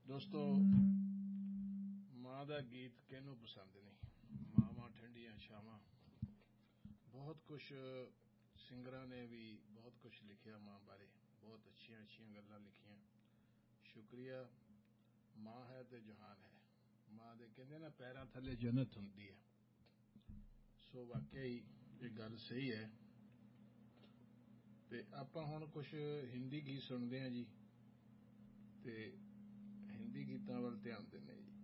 ਦੋਸਤੋ, ਮਾਂ ਦਾ ਗੀਤ ਕਿਹਨੂੰ ਪਸੰਦ ਨਹੀਂ। ਮਾਵਾਂ ਠੰਡੀਆਂ ਛਾਵਾਂ, ਬਹੁਤ ਕੁਛ ਸਿੰਗਰਾਂ ਨੇ ਵੀ ਬਹੁਤ ਕੁਛ ਲਿਖਿਆ ਮਾਂ ਬਾਰੇ, ਬਹੁਤ ਅੱਛੀਆਂ ਅੱਛੀਆਂ ਗੱਲਾਂ ਲਿਖੀਆਂ। ਸ਼ੁਕਰੀਆ। ਮਾਂ ਹੈ ਤੇ ਜਹਾਨ ਹੈ। ਮਾਂ ਦੇ ਕਹਿੰਦੇ ਨਾ ਪੈਰਾਂ ਥੱਲੇ ਜੰਨਤ ਹੁੰਦੀ ਹੈ। ਸੋ ਵਾਕਿਆ ਹੀ ਇਹ ਗੱਲ ਸਹੀ ਹੈ। ਤੇ ਆਪਾਂ ਹੁਣ ਕੁਛ ਹਿੰਦੀ ਗੀਤ ਸੁਣਦੇ ਹਾਂ ਜੀ, ਤੇ ਹਿੰਦੀ ਗੀਤਾਂ ਵੱਲ ਧਿਆਨ ਦਿੰਦੇ ਜੀ।